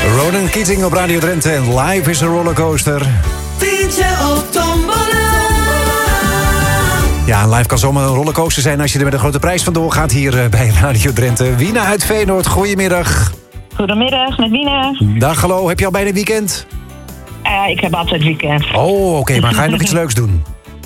Ronan Keating op Radio Drenthe en Life is a Rollercoaster. Vind je op Tombola. Ja, en live kan zomaar een rollercoaster zijn als je er met een grote prijs vandoor gaat hier bij Radio Drenthe. Wina uit Veenoord, goedemiddag. Goedemiddag, met Wina. Dag, hallo. Heb je al bijna weekend? Ik heb altijd weekend. Oh, oké, maar ga je nog iets leuks doen?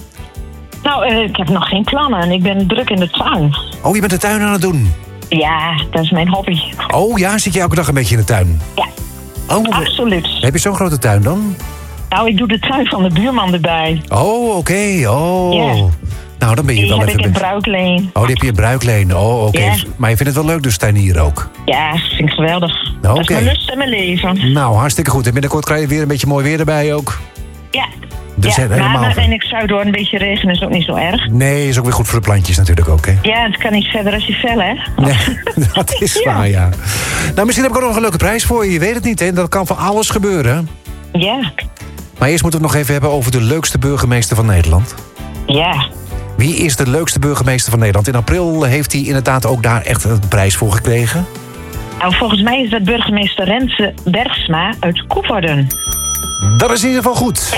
Nou, ik heb nog geen plannen. Ik ben druk in de tuin. Oh, je bent de tuin aan het doen? Ja, dat is mijn hobby. Oh ja, zit je elke dag een beetje in de tuin? Ja, Oh, absoluut. heb je zo'n grote tuin dan? Nou, ik doe de tuin van de buurman erbij. Oh, oké. Oh. Ja. Nou, dan ben je Die wel heb even... ik in Bruikleen. Oh, die heb je in Bruikleen. Oh, oké. Ja. Maar je vindt het wel leuk dus tuinieren ook? Ja, vind ik geweldig. Nou, Dat is mijn lust en mijn leven. Nou, hartstikke goed. En binnenkort krijg je weer een beetje mooi weer erbij ook. Ja. Dus ja, helemaal... maar en ik zou door een beetje regen is ook niet zo erg. Nee, is ook weer goed voor de plantjes natuurlijk ook, hè? Ja, het kan niet verder als je vel, hè? Nee, dat is waar, ja. Nou, misschien heb ik ook nog een leuke prijs voor je. Je weet het niet, hè? Dat kan van alles gebeuren. Ja. Maar eerst moeten we het nog even hebben over de leukste burgemeester van Nederland. Ja. Wie is de leukste burgemeester van Nederland? In april heeft hij inderdaad ook daar echt een prijs voor gekregen. Nou, volgens mij is dat burgemeester Renze Bergsma uit Koevoorden. Dat is in ieder geval goed.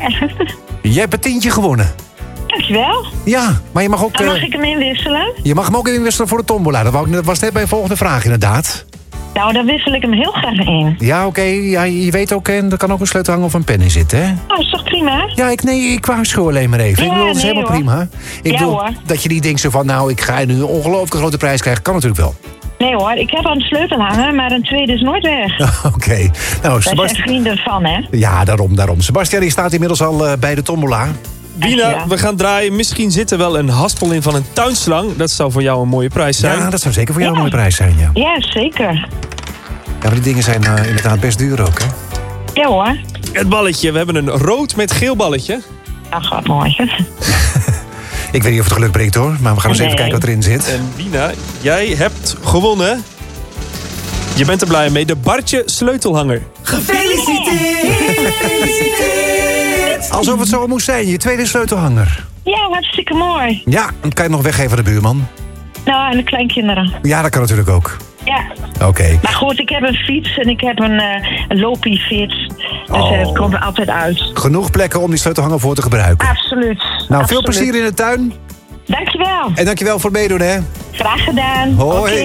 Jij hebt een tientje gewonnen. Dankjewel. Ja, maar je mag ook... Dan mag ik hem inwisselen? Je mag hem ook inwisselen voor de tombola. Dat was net mijn volgende vraag, inderdaad. Nou, dan wissel ik hem heel graag in. Ja, oké. Ja, je weet ook, er kan ook een sleutelhanger of een pen in zitten, hè? Oh, is toch prima? Ja, ik waarschuw alleen maar even. Ja, Ik bedoel, dat is nee, helemaal hoor. prima. Ik Ja, bedoel, hoor. dat je niet denkt zo van... nou, ik ga nu een ongelooflijk grote prijs krijgen. Kan natuurlijk wel. Nee hoor, ik heb al een sleutel hangen, maar een tweede is nooit weg. Oké. Nou, Daar zijn Sebastian... vrienden van, hè? Ja, daarom. Sebastian, die staat inmiddels al bij de tombola. Wina, Ja. we gaan draaien. Misschien zit er wel een haspel in van een tuinslang. Dat zou voor jou een mooie prijs zijn. Ja, dat zou zeker voor jou Ja. een mooie prijs zijn, ja. Ja, zeker. Ja, maar die dingen zijn inderdaad best duur ook, hè? Ja hoor. Het balletje. We hebben een rood met geel balletje. Ach, wat mooi. Ik weet niet of het geluk brengt, hoor. Maar we gaan eens even Nee. kijken wat erin zit. En Wina, jij hebt gewonnen. Je bent er blij mee. De Bartje sleutelhanger. Gefeliciteerd. Alsof het zo moest zijn. Je tweede sleutelhanger. Ja, hartstikke mooi. Ja, dan kan je nog weggeven aan de buurman. Nou, en de kleinkinderen. Ja, dat kan natuurlijk ook. Ja. Oké. Maar goed, ik heb een fiets en ik heb een lopiefiets. Dus Oh. het komt er altijd uit. Genoeg plekken om die sleutelhanger voor te gebruiken. Absoluut. Nou, veel Absoluut. plezier in de tuin. Dankjewel. En dankjewel voor het meedoen, hè. Graag gedaan. Hoi. Oké.